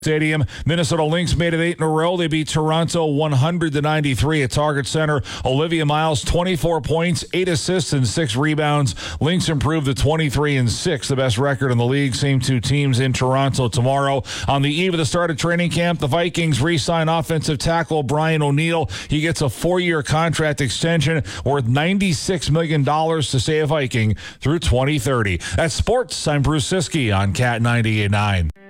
Stadium. Minnesota Lynx made it 8 in a row. They beat Toronto 100-93 at Target Center. Olivia Miles, 24 points, 8 assists, and 6 rebounds. Lynx improved to 23-6, the best record in the league. Same two teams in Toronto tomorrow. On the eve of the start of training camp, the Vikings re-sign offensive tackle Brian O'Neill. He gets a 4-year contract extension worth $96 million to stay a Viking through 2030. That's sports. I'm Bruce Siskey on Cat 98.9.